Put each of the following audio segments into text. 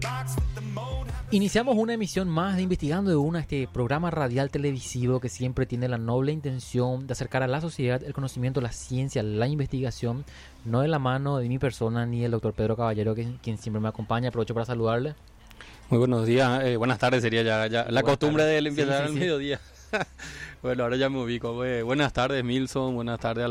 Iniciamos una emisión más de Investigando de Una, este programa radial televisivo que siempre tiene la noble intención de acercar a la sociedad el conocimiento, la ciencia, la investigación, no de la mano de mi persona ni del doctor Pedro Caballero, quien siempre me acompaña. Aprovecho para saludarle. Muy buenos días, buenas tardes sería ya la costumbre de empezar al mediodía. Bueno, ahora ya me ubico. Buenas tardes, Milson, buenas tardes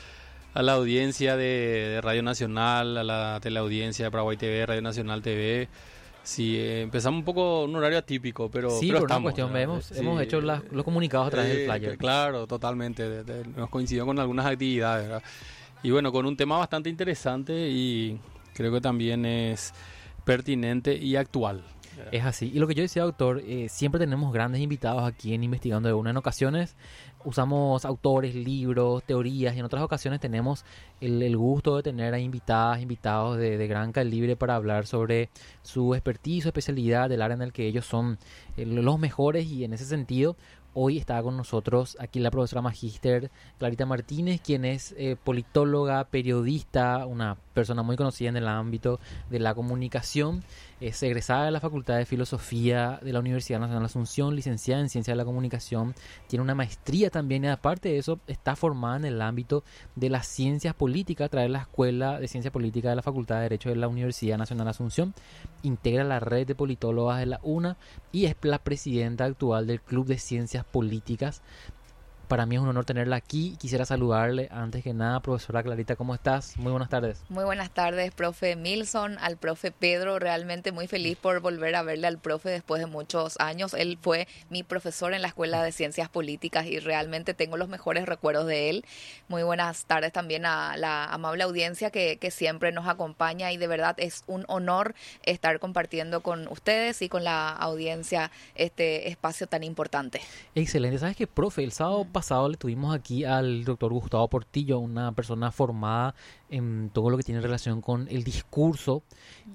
a la audiencia de Radio Nacional, a la teleaudiencia de Paraguay TV, Radio Nacional TV. Sí, empezamos un poco un horario atípico, pero por estamos. Una cuestión, hemos hecho los comunicados a través del flyer. Claro, totalmente. Nos coincidió con algunas actividades, ¿verdad? Y bueno, con un tema bastante interesante y creo que también es pertinente y actual. Es así. Y lo que yo decía, doctor, siempre tenemos grandes invitados aquí en Investigando de Una. En ocasiones usamos autores, libros, teorías, y en otras ocasiones tenemos el gusto de tener a invitados de gran calibre para hablar sobre su expertise, su especialidad, del área en el que ellos son los mejores. Y en ese sentido, hoy está con nosotros aquí la profesora magíster Clarita Martínez, quien es politóloga, periodista, una persona muy conocida en el ámbito de la comunicación. Es egresada de la Facultad de Filosofía de la Universidad Nacional de Asunción, licenciada en Ciencia de la Comunicación, tiene una maestría también y aparte de eso está formada en el ámbito de las ciencias políticas a través de la Escuela de Ciencia Política de la Facultad de Derecho de la Universidad Nacional de Asunción. Integra la red de politólogas de la UNA y es la presidenta actual del Club de Ciencias Políticas. Para mí es un honor tenerla aquí. Quisiera saludarle antes que nada, profesora Clarita, ¿cómo estás? Muy buenas tardes. Muy buenas tardes, profe Milson, al profe Pedro. Realmente muy feliz por volver a verle al profe después de muchos años. Él fue mi profesor en la Escuela de Ciencias Políticas y realmente tengo los mejores recuerdos de él. Muy buenas tardes también a la amable audiencia que siempre nos acompaña y de verdad es un honor estar compartiendo con ustedes y con la audiencia este espacio tan importante. Excelente. ¿Sabes qué, profe? El sábado pasado le tuvimos aquí al doctor Gustavo Portillo, una persona formada en todo lo que tiene relación con el discurso,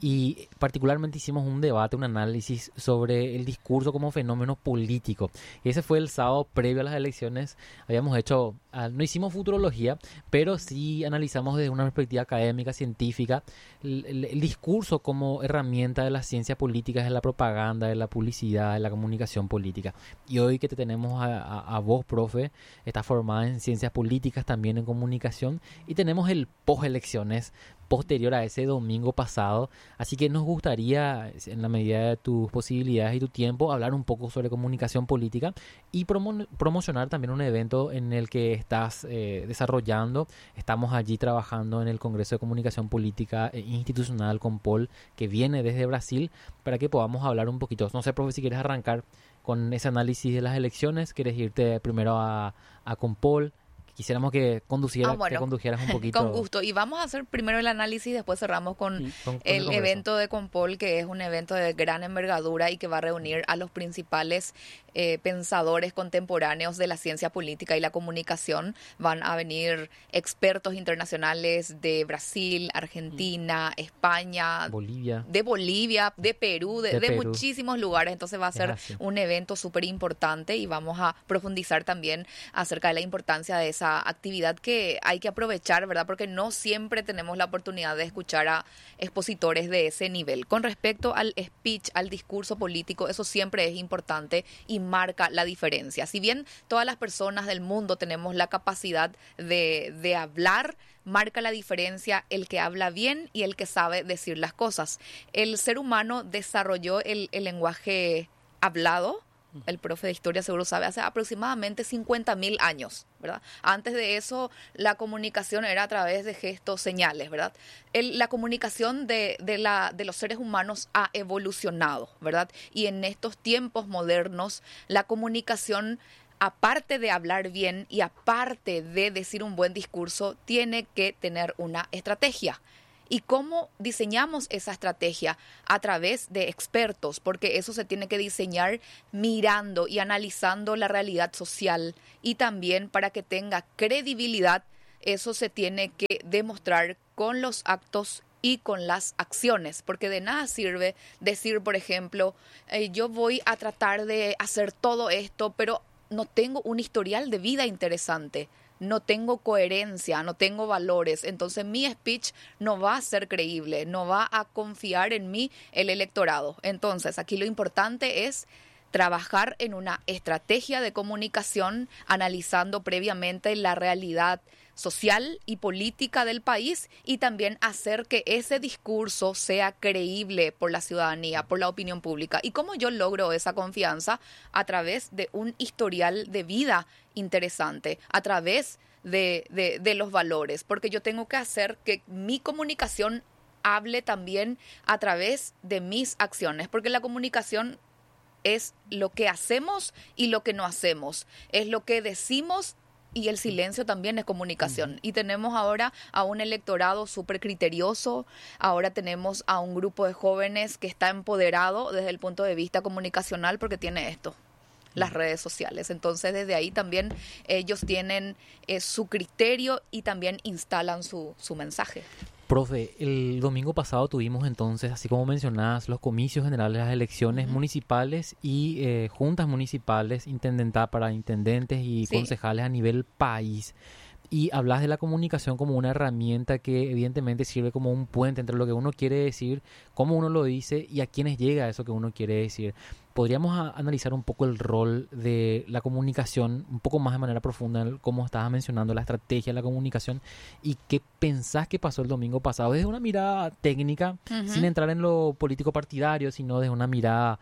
y particularmente hicimos un debate, un análisis sobre el discurso como fenómeno político. Y ese fue el sábado previo a las elecciones. Habíamos hecho, no hicimos futurología, pero sí analizamos desde una perspectiva académica, científica, el discurso como herramienta de las ciencias políticas, de la propaganda, de la publicidad, de la comunicación política. Y hoy que te tenemos a vos, profe, estás formada en ciencias políticas, también en comunicación, y tenemos el post-elecciones posterior a ese domingo pasado, así que nos gustaría, en la medida de tus posibilidades y tu tiempo, hablar un poco sobre comunicación política y promocionar también un evento en el que estás desarrollando. Estamos allí trabajando en el Congreso de Comunicación Política e Institucional COMPOL, que viene desde Brasil, para que podamos hablar un poquito. No sé, profe, si quieres arrancar con ese análisis de las elecciones. ¿Quieres irte primero a COMPOL? Quisiéramos que condujeras un poquito. Con gusto. Y vamos a hacer primero el análisis, después cerramos con el evento de COMPOL, que es un evento de gran envergadura y que va a reunir a los principales pensadores contemporáneos de la ciencia política y la comunicación. Van a venir expertos internacionales de Brasil, Argentina, España, de Bolivia, de Perú, de muchísimos lugares. Entonces va a ser un evento súper importante y vamos a profundizar también acerca de la importancia de esa actividad que hay que aprovechar, ¿verdad? Porque no siempre tenemos la oportunidad de escuchar a expositores de ese nivel. Con respecto al speech, al discurso político, eso siempre es importante y marca la diferencia. Si bien todas las personas del mundo tenemos la capacidad de hablar, marca la diferencia el que habla bien y el que sabe decir las cosas. El ser humano desarrolló el lenguaje hablado. El profe de historia seguro sabe, hace aproximadamente 50.000 años, ¿verdad? Antes de eso, la comunicación era a través de gestos, señales, ¿verdad? La comunicación de los seres humanos ha evolucionado, ¿verdad? Y en estos tiempos modernos, la comunicación, aparte de hablar bien y aparte de decir un buen discurso, tiene que tener una estrategia. ¿Y cómo diseñamos esa estrategia? A través de expertos, porque eso se tiene que diseñar mirando y analizando la realidad social y también para que tenga credibilidad, eso se tiene que demostrar con los actos y con las acciones, porque de nada sirve decir, por ejemplo, yo voy a tratar de hacer todo esto, pero no tengo un historial de vida interesante. no tengo coherencia, no tengo valores, entonces mi speech no va a ser creíble, no va a confiar en mí el electorado. Entonces, aquí lo importante es trabajar en una estrategia de comunicación, analizando previamente la realidad social y política del país y también hacer que ese discurso sea creíble por la ciudadanía, por la opinión pública. ¿Y cómo yo logro esa confianza? A través de un historial de vida interesante, a través de los valores, porque yo tengo que hacer que mi comunicación hable también a través de mis acciones, porque la comunicación es lo que hacemos y lo que no hacemos, es lo que decimos y el silencio también es comunicación. Y tenemos ahora a un electorado súper criterioso, ahora tenemos a un grupo de jóvenes que está empoderado desde el punto de vista comunicacional porque tiene esto, las redes sociales. Entonces desde ahí también ellos tienen su criterio y también instalan su mensaje. Profe, el domingo pasado tuvimos entonces, así como mencionabas, los comicios generales, las elecciones municipales y juntas municipales, para intendentes y concejales a nivel país. Y hablas de la comunicación como una herramienta que evidentemente sirve como un puente entre lo que uno quiere decir, cómo uno lo dice y a quiénes llega eso que uno quiere decir. ¿Podríamos analizar un poco el rol de la comunicación un poco más de manera profunda, como estabas mencionando, la estrategia de la comunicación y qué pensás que pasó el domingo pasado desde una mirada técnica, sin entrar en lo político partidario, sino desde una mirada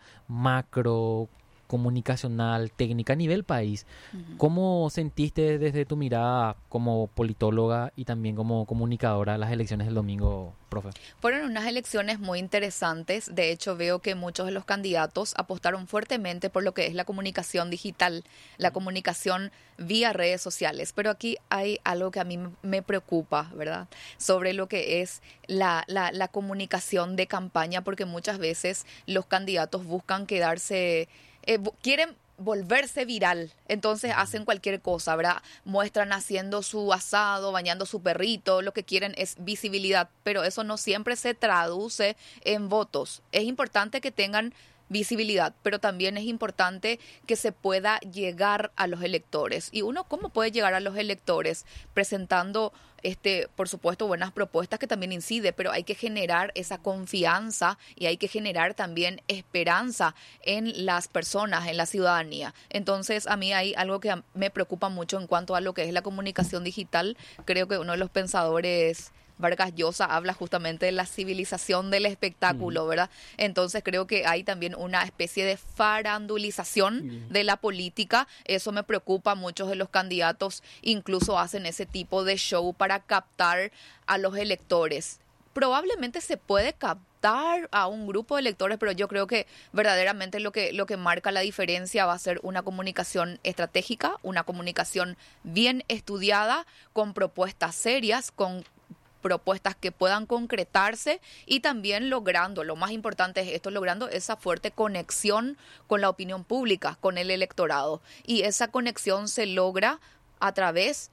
macro, comunicacional, técnica a nivel país? ¿Cómo sentiste desde tu mirada como politóloga y también como comunicadora las elecciones del domingo, profe? Fueron unas elecciones muy interesantes. De hecho, veo que muchos de los candidatos apostaron fuertemente por lo que es la comunicación digital, la comunicación vía redes sociales. Pero aquí hay algo que a mí me preocupa, ¿verdad? Sobre lo que es la comunicación de campaña, porque muchas veces los candidatos buscan quedarse... quieren volverse viral, entonces hacen cualquier cosa, ¿verdad? Muestran haciendo su asado, bañando su perrito, lo que quieren es visibilidad, pero eso no siempre se traduce en votos. Es importante que tengan visibilidad, pero también es importante que se pueda llegar a los electores. ¿Y uno cómo puede llegar a los electores? Presentando, por supuesto, buenas propuestas que también incide, pero hay que generar esa confianza y hay que generar también esperanza en las personas, en la ciudadanía. Entonces, a mí hay algo que me preocupa mucho en cuanto a lo que es la comunicación digital. Creo que uno de los pensadores, Vargas Llosa, habla justamente de la civilización del espectáculo, ¿verdad? Entonces creo que hay también una especie de farandulización de la política. Eso me preocupa. Muchos de los candidatos incluso hacen ese tipo de show para captar a los electores. Probablemente se puede captar a un grupo de electores, pero yo creo que verdaderamente lo que marca la diferencia va a ser una comunicación estratégica, una comunicación bien estudiada, con propuestas serias, con propuestas que puedan concretarse y también logrando, lo más importante es esto, logrando esa fuerte conexión con la opinión pública, con el electorado. Y esa conexión se logra a través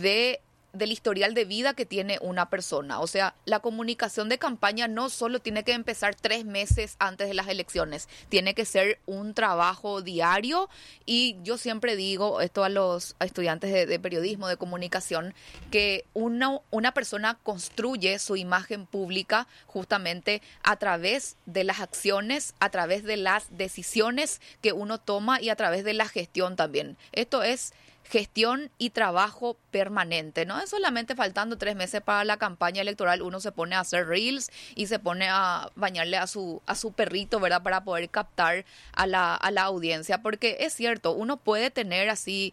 del historial de vida que tiene una persona. O sea, la comunicación de campaña no solo tiene que empezar 3 meses antes de las elecciones, tiene que ser un trabajo diario. Y yo siempre digo esto a los estudiantes de periodismo, de comunicación, que una persona construye su imagen pública justamente a través de las acciones, a través de las decisiones que uno toma y a través de la gestión también. Esto es gestión y trabajo permanente. No es solamente faltando 3 meses para la campaña electoral, uno se pone a hacer reels y se pone a bañarle a su perrito, ¿verdad? Para poder captar a la audiencia. Porque es cierto, uno puede tener así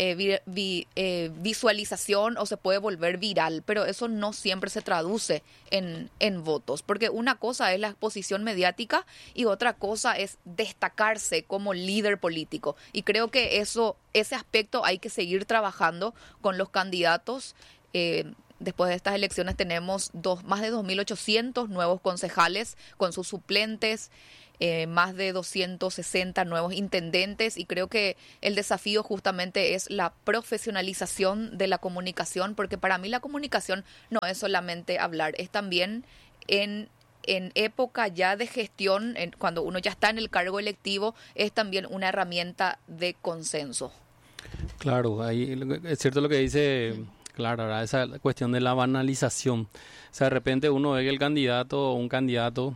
visualización o se puede volver viral, pero eso no siempre se traduce en votos, porque una cosa es la exposición mediática y otra cosa es destacarse como líder político, y creo que ese aspecto hay que seguir trabajando con los candidatos. Después de estas elecciones tenemos más de 2.800 nuevos concejales con sus suplentes, más de 260 nuevos intendentes, y creo que el desafío justamente es la profesionalización de la comunicación, porque para mí la comunicación no es solamente hablar, es también en época ya de gestión, cuando uno ya está en el cargo electivo, es también una herramienta de consenso. Claro, ahí es cierto lo que dice Clara, ¿verdad? Esa cuestión de la banalización. O sea, de repente uno ve que el candidato o un candidato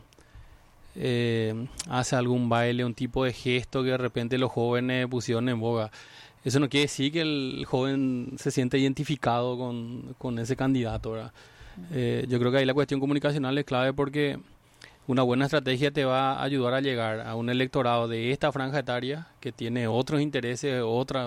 hace algún baile, un tipo de gesto que de repente los jóvenes pusieron en boga. Eso no quiere decir que el joven se siente identificado con ese candidato, ¿verdad? Yo creo que ahí la cuestión comunicacional es clave porque una buena estrategia te va a ayudar a llegar a un electorado de esta franja etaria que tiene otros intereses,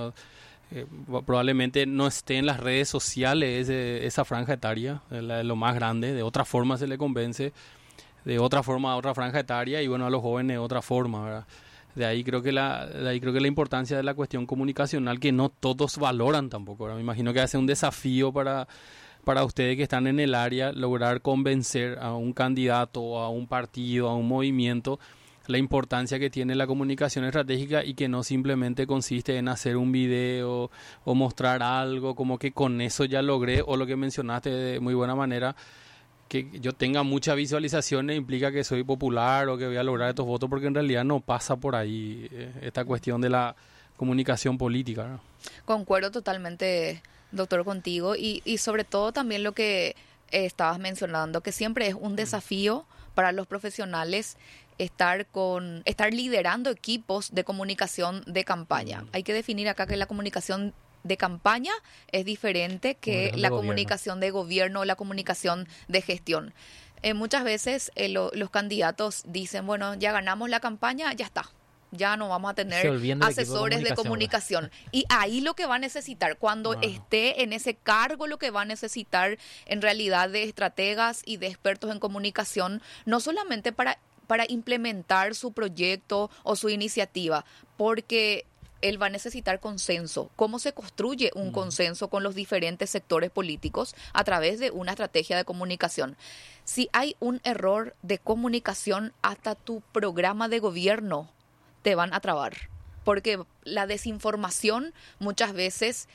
probablemente no esté en las redes sociales esa franja etaria, lo más grande, de otra forma se le convence, de otra forma a otra franja etaria y bueno, a los jóvenes de otra forma, ¿verdad? De ahí creo que la importancia de la cuestión comunicacional que no todos valoran tampoco, ¿verdad? Me imagino que hace un desafío para ustedes que están en el área lograr convencer a un candidato, a un partido, a un movimiento la importancia que tiene la comunicación estratégica y que no simplemente consiste en hacer un video o mostrar algo como que con eso ya logré, o lo que mencionaste de muy buena manera, que yo tenga muchas visualizaciones implica que soy popular o que voy a lograr estos votos, porque en realidad no pasa por ahí esta cuestión de la comunicación política, ¿no? Concuerdo totalmente, doctor, contigo y sobre todo también lo que estabas mencionando, que siempre es un desafío para los profesionales estar liderando equipos de comunicación de campaña. Hay que definir acá que la comunicación de campaña es diferente que la comunicación de gobierno o la comunicación de gestión. Muchas veces los candidatos dicen, bueno, ya ganamos la campaña, ya está. Ya no vamos a tener asesores de comunicación. Y ahí lo que va a necesitar, cuando esté en ese cargo, lo que va a necesitar en realidad de estrategas y de expertos en comunicación, no solamente para implementar su proyecto o su iniciativa, porque él va a necesitar consenso. ¿Cómo se construye un consenso con los diferentes sectores políticos? A través de una estrategia de comunicación. Si hay un error de comunicación, hasta tu programa de gobierno te van a trabar, porque la desinformación muchas veces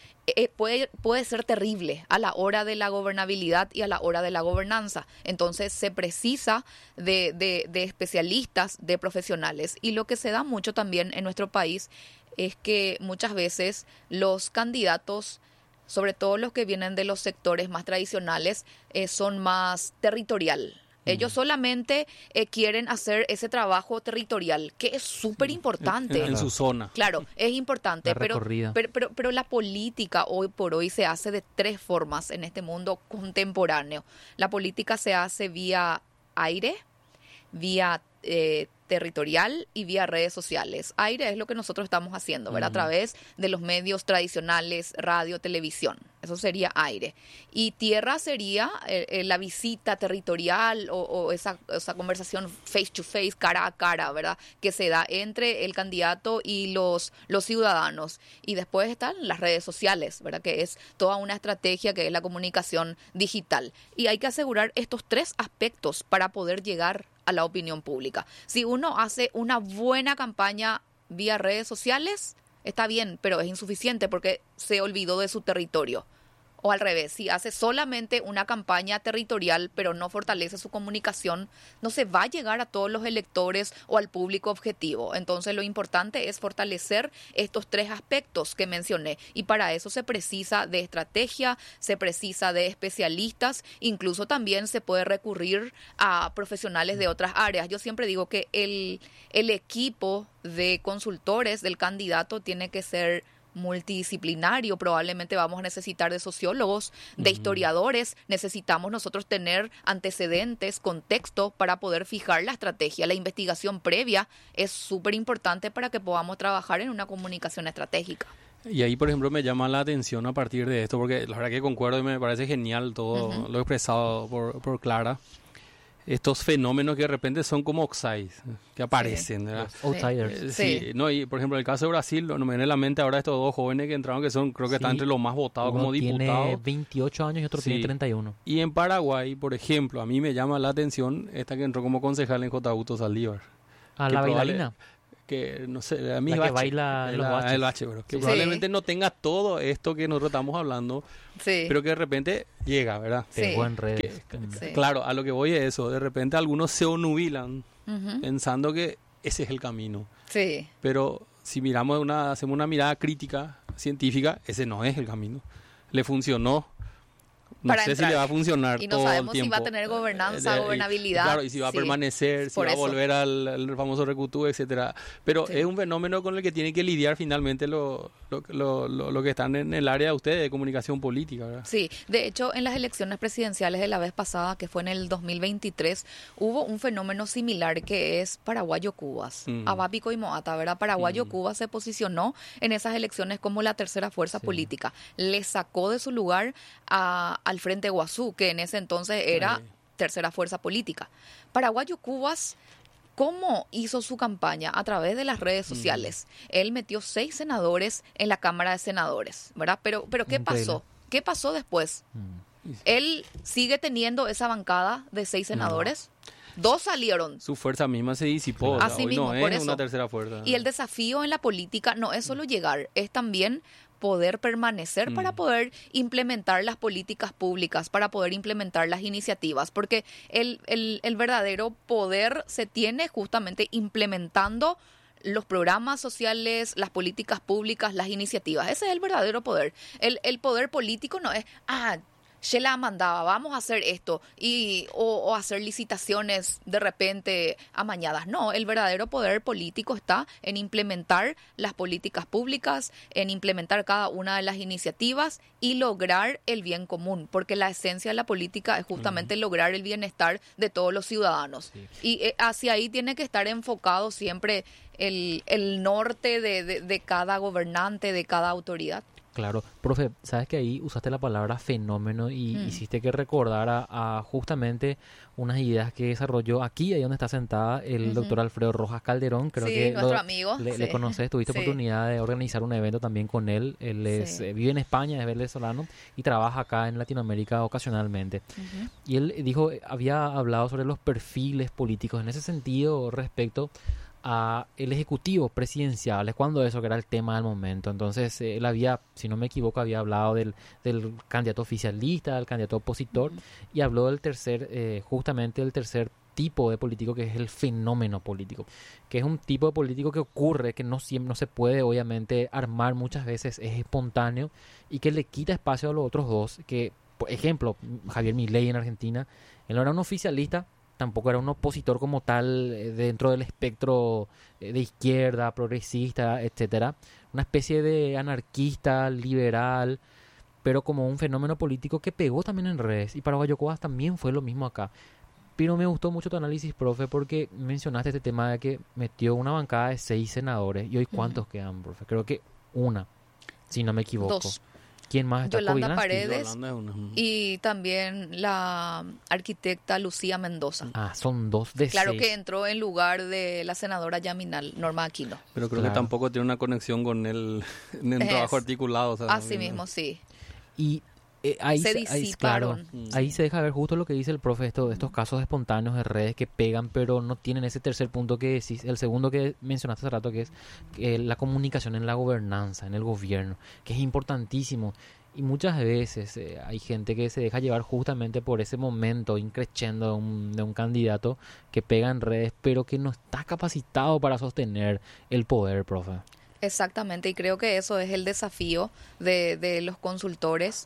puede ser terrible a la hora de la gobernabilidad y a la hora de la gobernanza. Entonces se precisa de especialistas, de profesionales. Y lo que se da mucho también en nuestro país es que muchas veces los candidatos, sobre todo los que vienen de los sectores más tradicionales, son más territorial. Ellos solamente quieren hacer ese trabajo territorial, que es súper importante. En su zona. Claro, es importante, pero la política hoy por hoy se hace de tres formas en este mundo contemporáneo. La política se hace vía aire, vía territorial y vía redes sociales. Aire es lo que nosotros estamos haciendo, ¿verdad? A través de los medios tradicionales, radio, televisión. Eso sería aire. Y tierra sería la visita territorial o esa conversación face to face, cara a cara, ¿verdad? Que se da entre el candidato y los ciudadanos. Y después están las redes sociales, ¿verdad? Que es toda una estrategia que es la comunicación digital. Y hay que asegurar estos tres aspectos para poder llegar a la opinión pública. Si uno hace una buena campaña vía redes sociales, está bien, pero es insuficiente porque se olvidó de su territorio. O al revés, si hace solamente una campaña territorial pero no fortalece su comunicación, no se va a llegar a todos los electores o al público objetivo. Entonces lo importante es fortalecer estos tres aspectos que mencioné, y para eso se precisa de estrategia, se precisa de especialistas, incluso también se puede recurrir a profesionales de otras áreas. Yo siempre digo que el equipo de consultores del candidato tiene que ser multidisciplinario. Probablemente vamos a necesitar de sociólogos, de historiadores. Necesitamos nosotros tener antecedentes, contexto para poder fijar la estrategia. La investigación previa es súper importante para que podamos trabajar en una comunicación estratégica. Y ahí, por ejemplo, me llama la atención a partir de esto, porque la verdad que concuerdo y me parece genial todo lo expresado por Clara. Estos fenómenos que de repente son como outsiders, que aparecen, ¿verdad? Outsiders. Sí, no, y por ejemplo, en el caso de Brasil, no me viene a la mente ahora estos dos jóvenes que entraron, que son, creo que están entre los más votados como diputados. Tiene 28 años y otro tiene 31. Y en Paraguay, por ejemplo, a mí me llama la atención esta que entró como concejal en JU Saldívar. Ah, la bailarina. Que no sé, a mí la que baila el bache, pero que probablemente no tenga todo esto que nosotros estamos hablando, pero que de repente llega, ¿verdad? Buen redes. Claro, a lo que voy es eso, de repente algunos se onubilan pensando que ese es el camino. Sí. Pero si hacemos una mirada crítica, científica, ese no es el camino. Le funcionó. No sé si le va a funcionar y no todo el sabemos tiempo. si va a tener gobernanza, gobernabilidad. Claro, y si va a permanecer, si va a volver al famoso recutú, etcétera. Pero es un fenómeno con el que tienen que lidiar finalmente lo que están en el área de ustedes de comunicación política, ¿verdad? Sí, de hecho, en las elecciones presidenciales de la vez pasada, que fue en el 2023, hubo un fenómeno similar que es Paraguayo-Cubas. Abápico y Moata, ¿verdad? Paraguayo-Cubas se posicionó en esas elecciones como la tercera fuerza política. Le sacó de su lugar al Frente Guazú, que en ese entonces era tercera fuerza política. Paraguayo-Cubas, ¿cómo hizo su campaña? A través de las redes sociales. Él metió 6 senadores en la Cámara de Senadores, ¿verdad? Pero ¿qué pasó? ¿Qué pasó después? Él sigue teniendo esa bancada de 6 senadores. 2 salieron. Su fuerza misma se disipó. Así mismo, no por es eso. Una tercera fuerza. Y el desafío en la política no es solo llegar, es también poder permanecer para poder implementar las políticas públicas, para poder implementar las iniciativas, porque el verdadero poder se tiene justamente implementando los programas sociales, las políticas públicas, las iniciativas. Ese es el verdadero poder. El poder político no es, Shela mandaba, vamos a hacer esto, o hacer licitaciones de repente amañadas. No, el verdadero poder político está en implementar las políticas públicas, en implementar cada una de las iniciativas y lograr el bien común, porque la esencia de la política es justamente lograr el bienestar de todos los ciudadanos. Sí. Y hacia ahí tiene que estar enfocado siempre el norte de cada gobernante, de cada autoridad. Claro, profe, sabes que ahí usaste la palabra fenómeno y hiciste que recordara a justamente unas ideas que desarrolló aquí, ahí donde está sentada el doctor Alfredo Rojas Calderón. Creo que nuestro amigo. Le conoces, tuviste oportunidad de organizar un evento también con él. Él vive en España, es venezolano y trabaja acá en Latinoamérica ocasionalmente. Y él había hablado sobre los perfiles políticos en ese sentido respecto a el ejecutivo presidencial, es cuando eso que era el tema del momento. Entonces él había, si no me equivoco, había hablado del candidato oficialista, del candidato opositor, y habló del justamente del tercer tipo de político, que es el fenómeno político, que es un tipo de político que ocurre, que no siempre, no se puede obviamente armar, muchas veces es espontáneo y que le quita espacio a los otros dos, que por ejemplo Javier Milei en Argentina, él no era un oficialista, tampoco era un opositor como tal dentro del espectro de izquierda, progresista, etcétera. Una especie de anarquista, liberal, pero como un fenómeno político que pegó también en redes. Y Paraguayo-Cubas también fue lo mismo acá. Pero me gustó mucho tu análisis, profe, porque mencionaste este tema de que metió una bancada de 6 senadores. ¿Y hoy cuántos quedan, profe? Creo que una, si no me equivoco. 2. ¿Quién más está? Yolanda Paredes y también la arquitecta Lucía Mendoza. Son 2 de 6. Claro que entró en lugar de la senadora Yaminal, Norma Aquino. Pero creo que tampoco tiene una conexión con él en el trabajo articulado. Así mismo, sí. Y ahí se disiparon. Ahí se deja ver justo lo que dice el profe, estos casos espontáneos de redes que pegan, pero no tienen ese tercer punto que decís, el segundo que mencionaste hace rato, que es la comunicación en la gobernanza, en el gobierno, que es importantísimo. Y muchas veces hay gente que se deja llevar justamente por ese momento increciendo de un candidato que pega en redes, pero que no está capacitado para sostener el poder, profe. Exactamente, y creo que eso es el desafío de los consultores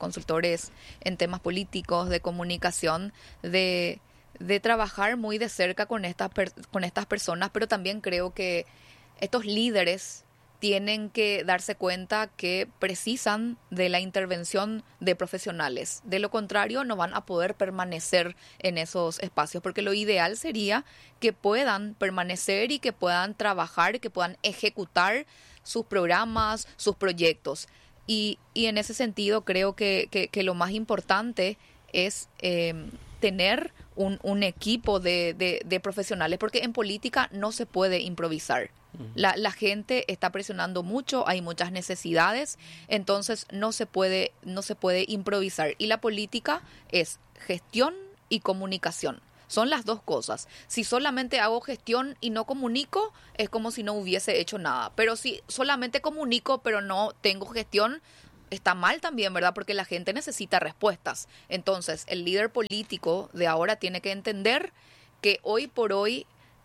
en temas políticos, de comunicación, de trabajar muy de cerca con estas personas, pero también creo que estos líderes tienen que darse cuenta que precisan de la intervención de profesionales. De lo contrario, no van a poder permanecer en esos espacios, porque lo ideal sería que puedan permanecer y que puedan trabajar, que puedan ejecutar sus programas, sus proyectos. Y en ese sentido creo que lo más importante es tener un equipo de profesionales, porque en política no se puede improvisar. La gente está presionando mucho, hay muchas necesidades, entonces no se puede improvisar. Y la política es gestión y comunicación. Son las dos cosas. Si solamente hago gestión y no comunico, es como si no hubiese hecho nada. Pero si solamente comunico pero no tengo gestión, está mal también, ¿verdad? Porque la gente necesita respuestas. Entonces, el líder político de ahora tiene que entender que hoy por hoy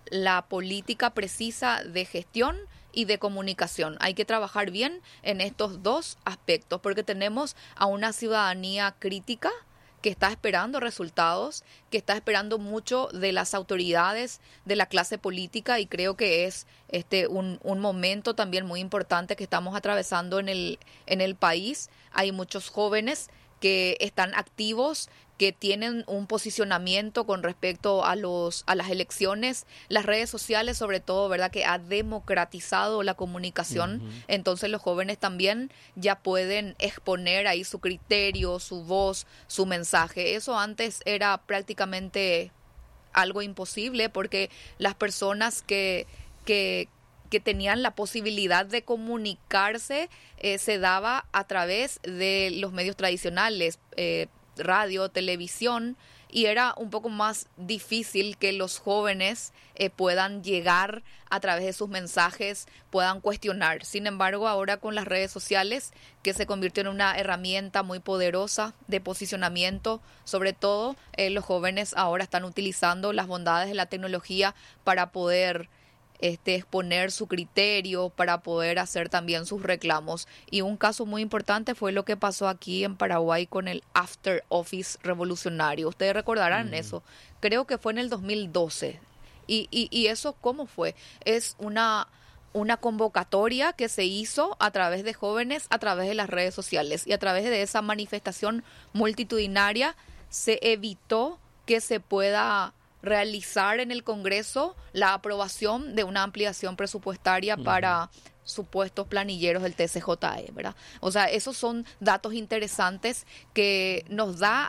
la política precisa de gestión y de comunicación. Hay que trabajar bien en estos dos aspectos, porque tenemos a una ciudadanía crítica que está esperando resultados, que está esperando mucho de las autoridades, de la clase política, y creo que es un momento también muy importante que estamos atravesando en el país. Hay muchos jóvenes que están activos, que tienen un posicionamiento con respecto a las elecciones, las redes sociales sobre todo, ¿verdad?, que ha democratizado la comunicación. Entonces los jóvenes también ya pueden exponer ahí su criterio, su voz, su mensaje. Eso antes era prácticamente algo imposible, porque las personas que tenían la posibilidad de comunicarse se daba a través de los medios tradicionales, radio, televisión, y era un poco más difícil que los jóvenes puedan llegar a través de sus mensajes, puedan cuestionar. Sin embargo, ahora con las redes sociales, que se convirtió en una herramienta muy poderosa de posicionamiento, sobre todo los jóvenes ahora están utilizando las bondades de la tecnología para poder exponer su criterio, para poder hacer también sus reclamos. Y un caso muy importante fue lo que pasó aquí en Paraguay con el After Office revolucionario. Ustedes recordarán eso. Creo que fue en el 2012. ¿Y eso cómo fue? Es una convocatoria que se hizo a través de jóvenes, a través de las redes sociales, y a través de esa manifestación multitudinaria se evitó que se pueda realizar en el Congreso la aprobación de una ampliación presupuestaria para supuestos planilleros del TCJE, ¿verdad? O sea, esos son datos interesantes que nos dan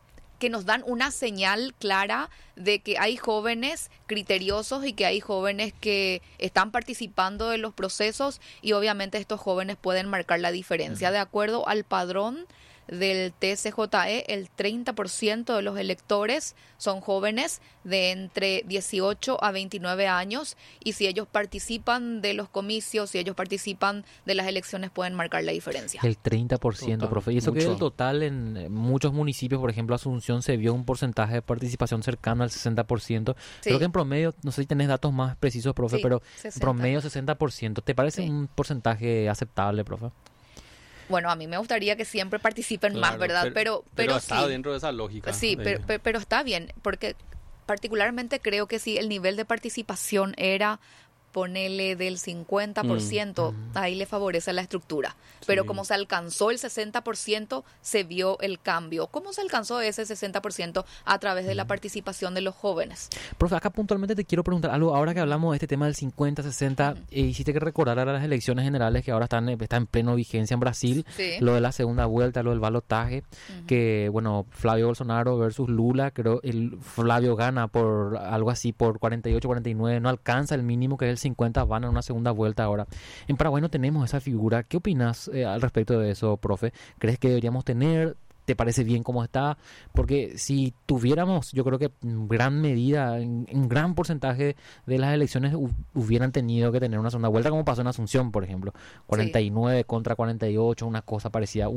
una señal clara de que hay jóvenes criteriosos y que hay jóvenes que están participando de los procesos, y obviamente estos jóvenes pueden marcar la diferencia. De acuerdo al padrón del TCJE, el 30% de los electores son jóvenes de entre 18 a 29 años, y si ellos participan de los comicios, si ellos participan de las elecciones, pueden marcar la diferencia. El 30%, total, profe. Y eso, mucho. Que el total en muchos municipios, por ejemplo Asunción, se vio un porcentaje de participación cercano al 60%. Sí. Creo que en promedio, no sé si tenés datos más precisos, profe, sí, pero 60. En promedio 60%. ¿Te parece un porcentaje aceptable, profe? Bueno, a mí me gustaría que siempre participen más, ¿verdad? Pero está sí, dentro de esa lógica. Sí, pero está bien, porque particularmente creo que si el nivel de participación era, ponele, del 50%, ahí le favorece la estructura. Pero como se alcanzó el 60%, se vio el cambio. ¿Cómo se alcanzó ese 60%? A través de la participación de los jóvenes. Profe, acá puntualmente te quiero preguntar algo. Ahora que hablamos de este tema del 50-60, hiciste que recordar a las elecciones generales que ahora están en pleno vigencia en Brasil. Sí. Lo de la segunda vuelta, lo del balotaje, que, bueno, Flavio Bolsonaro versus Lula, creo el Flavio gana por algo así, por 48-49, no alcanza el mínimo que es el 50, van a una segunda vuelta ahora. En Paraguay no tenemos esa figura. ¿Qué opinas al respecto de eso, profe? ¿Crees que deberíamos tener? ¿Te parece bien cómo está? Porque si tuviéramos, yo creo que en gran medida, en gran porcentaje de las elecciones hubieran tenido que tener una segunda vuelta, como pasó en Asunción, por ejemplo. 49 contra 48, una cosa parecida,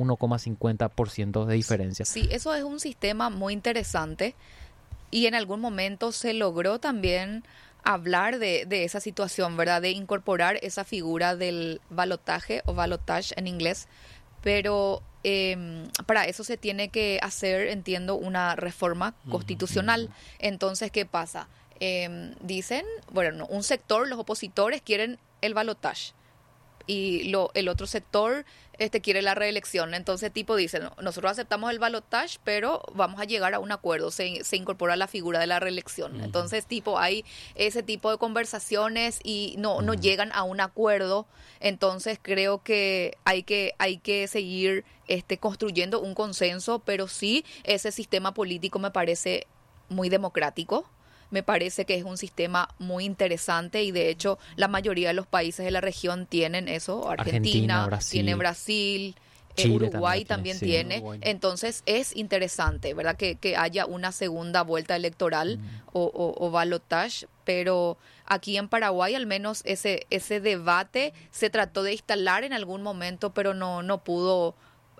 1,50% de diferencia. Sí, eso es un sistema muy interesante, y en algún momento se logró también hablar de esa situación, ¿verdad? De incorporar esa figura del balotaje o balotage en inglés, pero para eso se tiene que hacer, entiendo, una reforma constitucional. Entonces, ¿qué pasa? Dicen, bueno, un sector, los opositores, quieren el balotage, y el otro sector quiere la reelección. Entonces, dicen, nosotros aceptamos el balotaje, pero vamos a llegar a un acuerdo, se incorpora la figura de la reelección. Entonces, hay ese tipo de conversaciones y no llegan a un acuerdo. Entonces, creo que hay que seguir construyendo un consenso, pero sí, ese sistema político me parece muy democrático. Me parece que es un sistema muy interesante, y de hecho la mayoría de los países de la región tienen eso. Argentina tiene, Brasil, Chile, Uruguay también tiene. Uruguay. Entonces es interesante, ¿verdad? Que haya una segunda vuelta electoral o balotage, pero aquí en Paraguay al menos ese debate se trató de instalar en algún momento, pero no pudo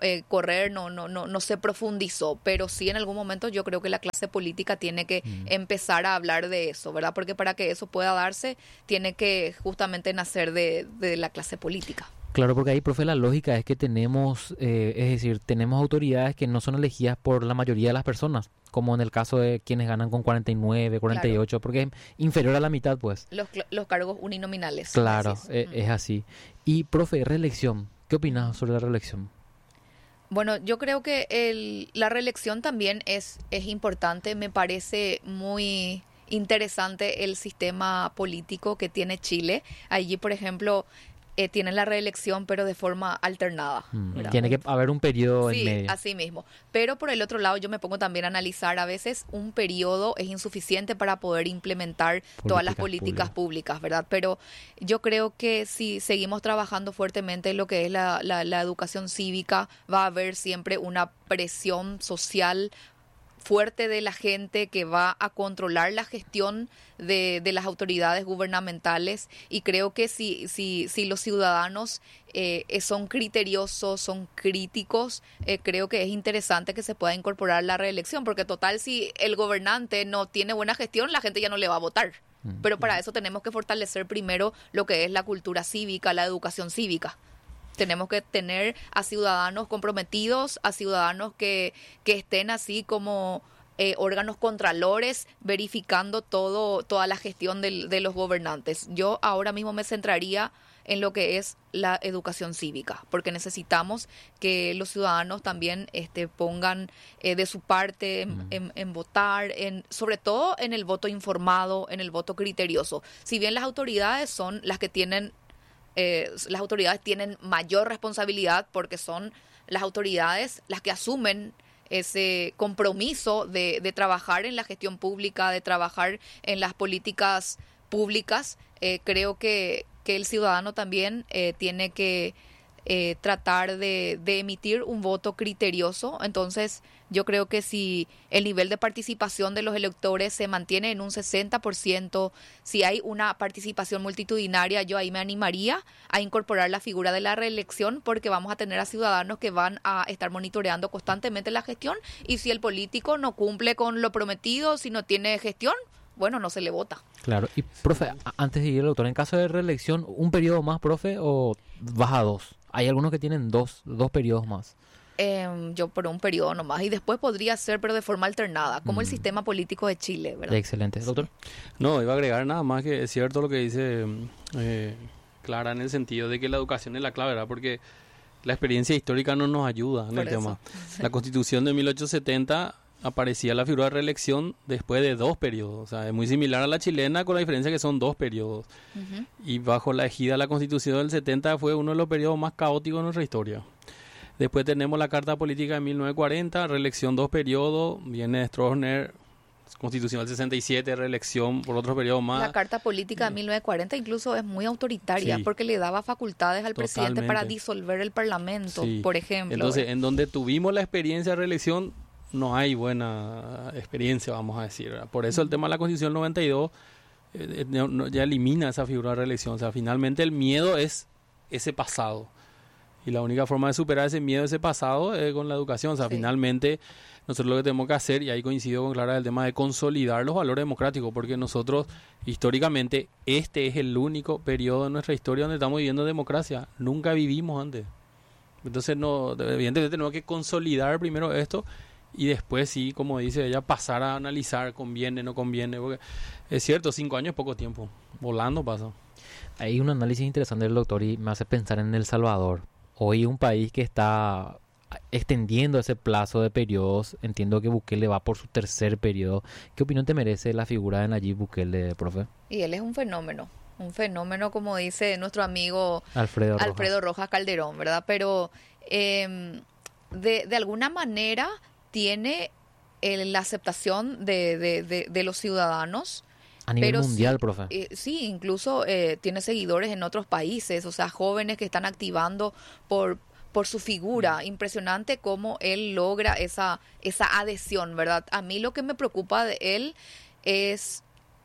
correr, no se profundizó, pero sí en algún momento yo creo que la clase política tiene que empezar a hablar de eso, ¿verdad? Porque para que eso pueda darse, tiene que justamente nacer de la clase política. Claro, porque ahí, profe, la lógica es que tenemos, tenemos autoridades que no son elegidas por la mayoría de las personas, como en el caso de quienes ganan con 49, 48, claro, porque es inferior a la mitad, pues. Los cargos uninominales. Claro, es así. Y, profe, reelección, ¿qué opinas sobre la reelección? Bueno, yo creo que la reelección también es importante. Me parece muy interesante el sistema político que tiene Chile. Allí, por ejemplo, tienen la reelección, pero de forma alternada. Tiene que haber un periodo en medio. Sí, así mismo. Pero por el otro lado, yo me pongo también a analizar, a veces un periodo es insuficiente para poder implementar todas las políticas públicas, ¿verdad? Pero yo creo que si seguimos trabajando fuertemente en lo que es la educación cívica, va a haber siempre una presión social fuerte de la gente que va a controlar la gestión de las autoridades gubernamentales, y creo que si los ciudadanos son criteriosos, son críticos, creo que es interesante que se pueda incorporar la reelección, porque total, si el gobernante no tiene buena gestión, la gente ya no le va a votar. Pero para eso tenemos que fortalecer primero lo que es la cultura cívica, la educación cívica. Tenemos que tener a ciudadanos comprometidos, a ciudadanos que estén así como órganos contralores, verificando toda la gestión de los gobernantes. Yo ahora mismo me centraría en lo que es la educación cívica, porque necesitamos que los ciudadanos también pongan de su parte en votar, sobre todo en el voto informado, en el voto criterioso. Si bien las autoridades son las que tienen las autoridades tienen mayor responsabilidad, porque son las autoridades las que asumen ese compromiso de trabajar en la gestión pública, de trabajar en las políticas públicas. Creo que el ciudadano también tiene que tratar de emitir un voto criterioso. Entonces, yo creo que si el nivel de participación de los electores se mantiene en un 60%, si hay una participación multitudinaria, yo ahí me animaría a incorporar la figura de la reelección, porque vamos a tener a ciudadanos que van a estar monitoreando constantemente la gestión, y si el político no cumple con lo prometido, si no tiene gestión, bueno, no se le vota. Claro. Y, profe, antes de ir al autor, en caso de reelección, ¿un periodo más, profe, o vas a dos? Hay algunos que tienen dos periodos más. Yo por un periodo nomás, y después podría ser, pero de forma alternada, como el sistema político de Chile, ¿verdad? Excelente. Doctor. No, iba a agregar nada más que es cierto lo que dice Clara, en el sentido de que la educación es la clave, ¿verdad? Porque la experiencia histórica no nos ayuda en el tema. La Constitución de 1870 aparecía la figura de reelección después de 2 periodos. O sea, es muy similar a la chilena, con la diferencia que son 2 periodos. Y bajo la ejida de la Constitución del 70 fue uno de los periodos más caóticos de nuestra historia. Después tenemos la Carta Política de 1940, reelección 2 periodos, viene Stroessner, Constitución del 67, reelección por otro periodo más. La Carta Política de 1940 incluso es muy autoritaria, porque le daba facultades al presidente para disolver el Parlamento, por ejemplo. Entonces, en donde tuvimos la experiencia de reelección, no hay buena experiencia, vamos a decir, ¿verdad? Por eso el tema de la Constitución 92 ya elimina esa figura de reelección. O sea, finalmente el miedo es ese pasado. Y la única forma de superar ese miedo, ese pasado, es con la educación. O sea, finalmente nosotros lo que tenemos que hacer, y ahí coincido con Clara, el tema de consolidar los valores democráticos, porque nosotros, históricamente, este es el único periodo de nuestra historia donde estamos viviendo democracia. Nunca vivimos antes. Entonces, evidentemente tenemos que consolidar primero esto, y después sí, como dice ella, pasar a analizar conviene, no conviene, porque es cierto, 5 años es poco tiempo, volando pasa. Hay un análisis interesante del doctor y me hace pensar en El Salvador. Hoy un país que está extendiendo ese plazo de periodos. Entiendo que Bukele va por su 3er periodo. ¿Qué opinión te merece la figura de Nayib Bukele, profe? Y él es un fenómeno como dice nuestro amigo Alfredo Rojas Calderón, ¿verdad? Pero de alguna manera tiene la aceptación de los ciudadanos. A nivel mundial, profe. Sí, incluso tiene seguidores en otros países, o sea, jóvenes que están activando por su figura. Impresionante cómo él logra esa adhesión, ¿verdad? A mí lo que me preocupa de él es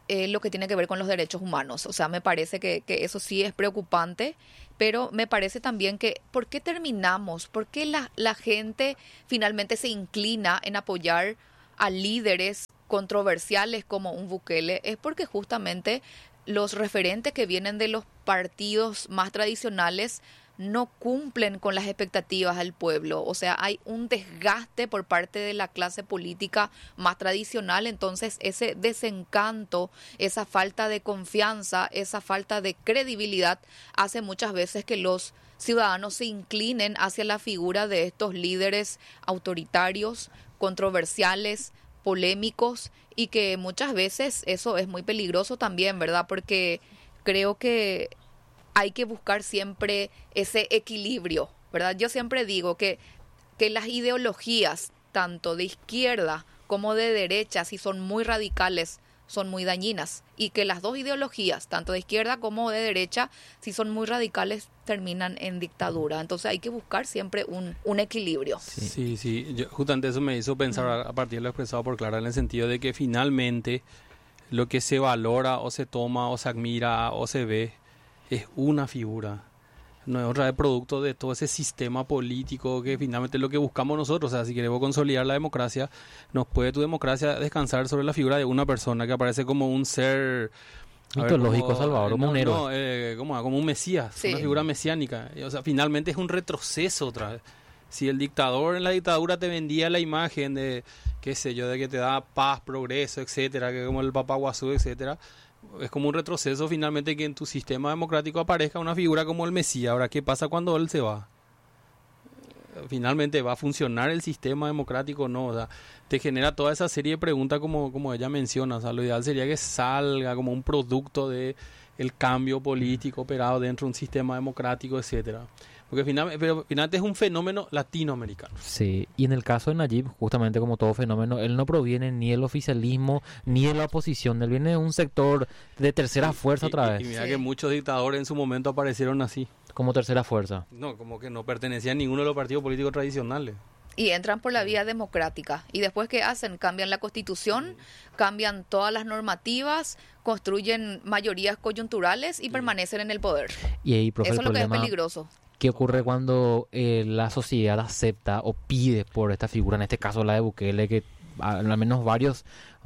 lo que tiene que ver con los derechos humanos. O sea, me parece que eso sí es preocupante, pero me parece también que ¿por qué terminamos? ¿Por qué la gente finalmente se inclina en apoyar a líderes controversiales como un Bukele? Es porque justamente los referentes que vienen de los partidos más tradicionales no cumplen con las expectativas del pueblo. O sea, hay un desgaste por parte de la clase política más tradicional. Entonces, ese desencanto, esa falta de confianza, esa falta de credibilidad hace muchas veces que los ciudadanos se inclinen hacia la figura de estos líderes autoritarios, controversiales, polémicos, y que muchas veces eso es muy peligroso también, ¿verdad? Porque creo que hay que buscar siempre ese equilibrio, ¿verdad? Yo siempre digo que las ideologías, tanto de izquierda como de derecha, si son muy radicales, son muy dañinas. Y que las dos ideologías, tanto de izquierda como de derecha, si son muy radicales, terminan en dictadura. Entonces hay que buscar siempre un equilibrio. Sí. Justamente eso me hizo pensar a partir de lo expresado por Clara, en el sentido de que finalmente lo que se valora o se toma o se admira o se ve es una figura, no es otra, de producto de todo ese sistema político que finalmente es lo que buscamos nosotros. O sea, si queremos consolidar la democracia, nos puede tu democracia descansar sobre la figura de una persona que aparece como un ser mitológico, Salvador, como un héroe. Como un mesías, una figura mesiánica. O sea, finalmente es un retroceso otra vez. Si el dictador en la dictadura te vendía la imagen de, qué sé yo, de que te da paz, progreso, etcétera, que como el Papa Guazú, etcétera, es como un retroceso finalmente que en tu sistema democrático aparezca una figura como el Mesías. Ahora, ¿qué pasa cuando él se va? Finalmente, ¿va a funcionar el sistema democrático o no? O sea, te genera toda esa serie de preguntas como ella menciona. O sea, lo ideal sería que salga como un producto de el cambio político operado dentro de un sistema democrático, etcétera. Porque finalmente es un fenómeno latinoamericano. Sí, y en el caso de Nayib, justamente como todo fenómeno, él no proviene ni del oficialismo ni de la oposición, él viene de un sector de tercera fuerza otra vez. Y mira que muchos dictadores en su momento aparecieron así. Como tercera fuerza. No, como que no pertenecían a ninguno de los partidos políticos tradicionales. Y entran por la vía democrática. ¿Y después qué hacen? Cambian la constitución, cambian todas las normativas, construyen mayorías coyunturales y permanecen en el poder. Y ahí, profe, eso es lo que es peligroso. ¿Qué ocurre cuando la sociedad acepta o pide por esta figura, en este caso la de Bukele, que al menos varios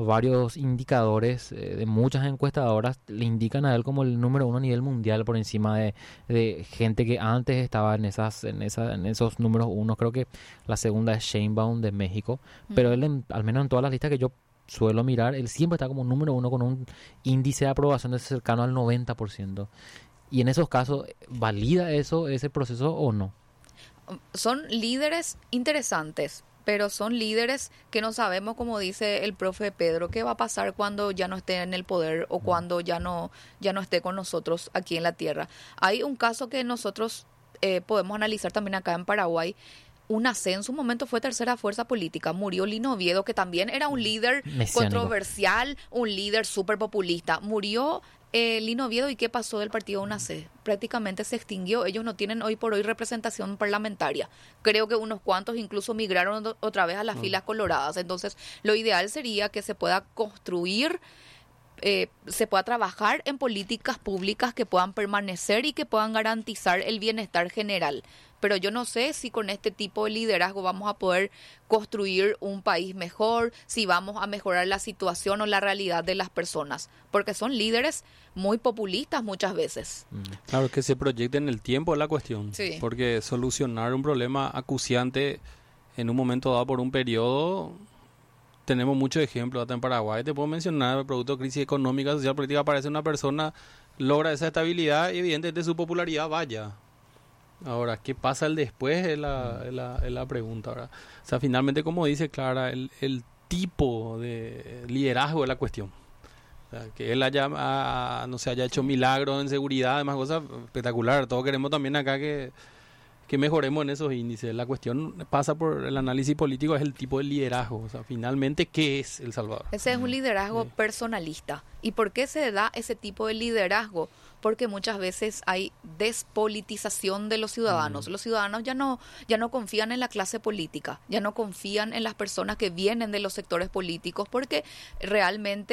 indicadores de muchas encuestadoras le indican a él como el número uno a nivel mundial por encima de gente que antes estaba en esos números uno? Creo que la segunda es Sheinbaum de México, pero él al menos en todas las listas que yo suelo mirar, él siempre está como número uno con un índice de aprobación de cercano al 90%. Y en esos casos, ¿valida ese proceso o no? Son líderes interesantes, pero son líderes que no sabemos, como dice el profe Pedro, qué va a pasar cuando ya no esté en el poder o cuando ya no esté con nosotros aquí en la tierra. Hay un caso que nosotros podemos analizar también acá en Paraguay. UNACE en su momento fue tercera fuerza política. Murió Lino Oviedo, que también era un líder controversial, un líder súper populista. Murió Lino Oviedo, ¿y qué pasó del partido UNACE? Prácticamente se extinguió. Ellos no tienen hoy por hoy representación parlamentaria. Creo que unos cuantos incluso migraron otra vez a las filas coloradas. Entonces, lo ideal sería que se pueda construir, se pueda trabajar en políticas públicas que puedan permanecer y que puedan garantizar el bienestar general. Pero yo no sé si con este tipo de liderazgo vamos a poder construir un país mejor, si vamos a mejorar la situación o la realidad de las personas, porque son líderes muy populistas muchas veces. Claro, que se proyecte en el tiempo es la cuestión, sí. Porque solucionar un problema acuciante en un momento dado por un periodo, tenemos muchos ejemplos, hasta en Paraguay te puedo mencionar, producto de crisis económica, social, política, aparece una persona, logra esa estabilidad y evidentemente su popularidad vaya. Ahora, ¿qué pasa el después? Es la pregunta, ¿verdad? O sea, finalmente, como dice Clara, el tipo de liderazgo es la cuestión. O sea, que él haya hecho milagros en seguridad, además cosas espectacular. Todos queremos también acá que mejoremos en esos índices. La cuestión pasa por el análisis político, es el tipo de liderazgo. O sea, finalmente, ¿qué es El Salvador? Ese es un liderazgo personalista. ¿Y por qué se da ese tipo de liderazgo? Porque muchas veces hay despolitización de los ciudadanos. Los ciudadanos ya no confían en la clase política, ya no confían en las personas que vienen de los sectores políticos, porque realmente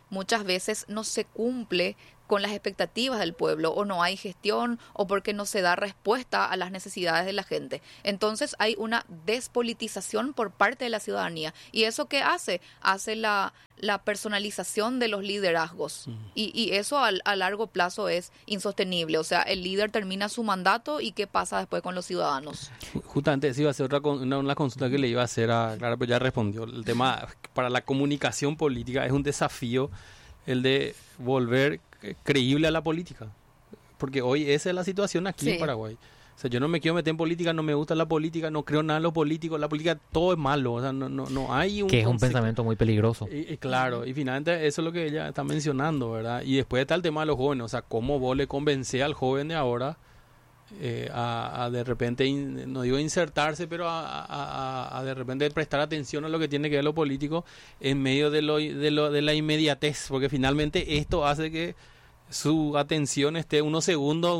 muchas veces no se cumple con las expectativas del pueblo, o no hay gestión, o porque no se da respuesta a las necesidades de la gente. Entonces hay una despolitización por parte de la ciudadanía. ¿Y eso qué hace? Hace la personalización de los liderazgos. Y eso a largo plazo es insostenible. O sea, el líder termina su mandato y ¿qué pasa después con los ciudadanos? Justamente esa iba a ser una consulta que le iba a hacer a Clara, pero ya respondió. El tema para la comunicación política es un desafío el de volver creíble a la política, porque hoy esa es la situación aquí en Paraguay. O sea, yo no me quiero meter en política, no me gusta la política, no creo nada en lo político, la política todo es malo, o sea, no hay un... Que es un pensamiento muy peligroso. Claro, y finalmente eso es lo que ella está mencionando, ¿verdad? Y después está el tema de los jóvenes, o sea, cómo vos le convencés al joven de ahora a de repente, no digo insertarse, pero a de repente prestar atención a lo que tiene que ver lo político en medio de la inmediatez, porque finalmente esto hace que su atención esté unos segundos,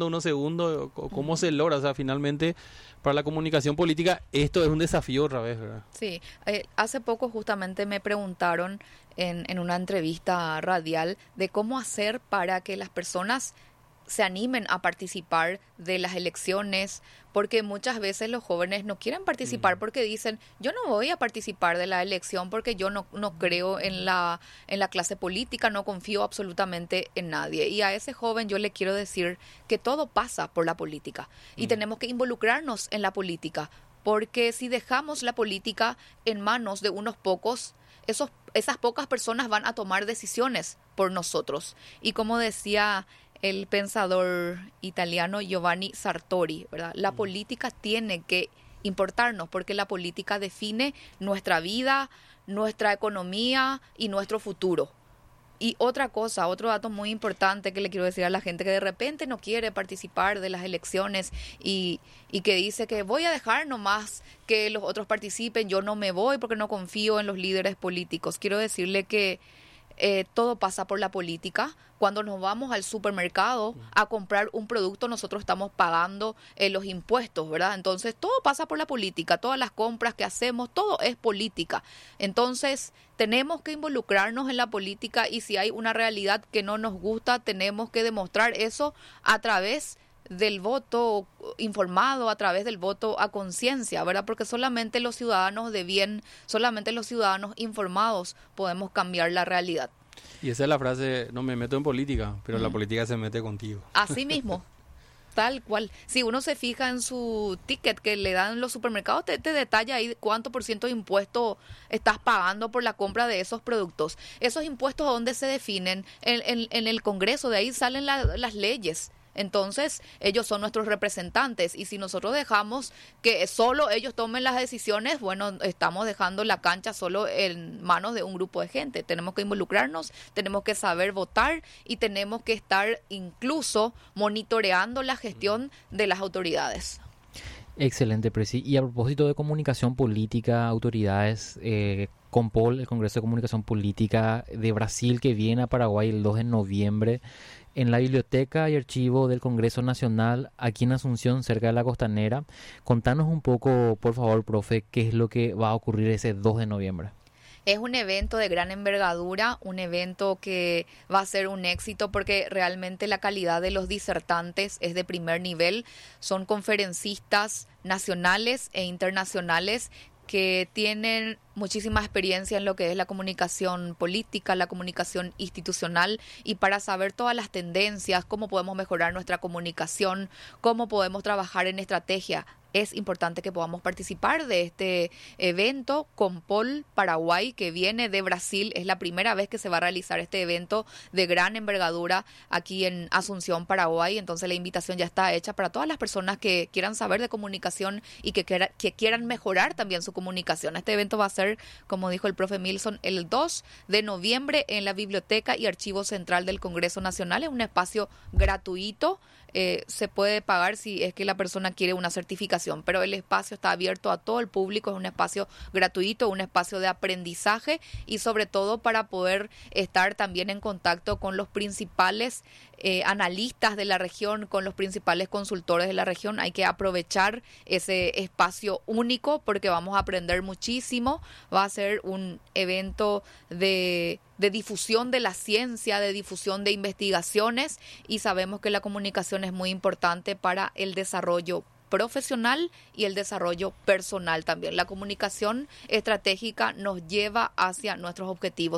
cómo se logra, o sea, finalmente para la comunicación política esto es un desafío otra vez, ¿verdad? Sí, hace poco justamente me preguntaron en una entrevista radial de cómo hacer para que las personas se animen a participar de las elecciones, porque muchas veces los jóvenes no quieren participar porque dicen, yo no voy a participar de la elección porque yo no creo en la clase política, no confío absolutamente en nadie. Y a ese joven yo le quiero decir que todo pasa por la política y tenemos que involucrarnos en la política, porque si dejamos la política en manos de unos pocos, esas pocas personas van a tomar decisiones por nosotros. Y como decía el pensador italiano Giovanni Sartori, ¿verdad? La política tiene que importarnos porque la política define nuestra vida, nuestra economía y nuestro futuro. Y otra cosa, otro dato muy importante que le quiero decir a la gente que de repente no quiere participar de las elecciones y que dice que voy a dejar nomás que los otros participen, yo no me voy porque no confío en los líderes políticos. Quiero decirle que todo pasa por la política. Cuando nos vamos al supermercado a comprar un producto, nosotros estamos pagando los impuestos, ¿verdad? Entonces, todo pasa por la política. Todas las compras que hacemos, todo es política. Entonces, tenemos que involucrarnos en la política y si hay una realidad que no nos gusta, tenemos que demostrar eso a través del voto informado, a través del voto a conciencia, ¿verdad? Porque solamente los ciudadanos de bien, solamente los ciudadanos informados podemos cambiar la realidad. Y esa es la frase, no me meto en política, pero la política se mete contigo. Así mismo, tal cual. Si uno se fija en su ticket que le dan en los supermercados, te detalla ahí cuánto % de impuesto estás pagando por la compra de esos productos. Esos impuestos, ¿a dónde se definen? En el Congreso, de ahí salen las leyes. Entonces, ellos son nuestros representantes y si nosotros dejamos que solo ellos tomen las decisiones, bueno, estamos dejando la cancha solo en manos de un grupo de gente. Tenemos que involucrarnos, tenemos que saber votar y tenemos que estar incluso monitoreando la gestión de las autoridades. Excelente, Presi. Y a propósito de comunicación política, autoridades, COMPOL, el Congreso de Comunicación Política de Brasil, que viene a Paraguay el 2 de noviembre, en la Biblioteca y Archivo del Congreso Nacional, aquí en Asunción, cerca de la Costanera. Contanos un poco, por favor, profe, qué es lo que va a ocurrir ese 2 de noviembre. Es un evento de gran envergadura, un evento que va a ser un éxito porque realmente la calidad de los disertantes es de primer nivel. Son conferencistas nacionales e internacionales que tienen muchísima experiencia en lo que es la comunicación política, la comunicación institucional, y para saber todas las tendencias, cómo podemos mejorar nuestra comunicación, cómo podemos trabajar en estrategia. Es importante que podamos participar de este evento COMPOL Paraguay, que viene de Brasil. Es la primera vez que se va a realizar este evento de gran envergadura aquí en Asunción, Paraguay. Entonces la invitación ya está hecha para todas las personas que quieran saber de comunicación y que quieran mejorar también su comunicación. Este evento va a ser, como dijo el profe Milson, el 2 de noviembre en la Biblioteca y Archivo Central del Congreso Nacional. Es un espacio gratuito. Se puede pagar si es que la persona quiere una certificación comunicación, pero el espacio está abierto a todo el público, es un espacio gratuito, un espacio de aprendizaje y sobre todo para poder estar también en contacto con los principales analistas de la región, con los principales consultores de la región. Hay que aprovechar ese espacio único porque vamos a aprender muchísimo. Va a ser un evento de difusión de la ciencia, de difusión de investigaciones, y sabemos que la comunicación es muy importante para el desarrollo profesional y el desarrollo personal también. La comunicación estratégica nos lleva hacia nuestros objetivos.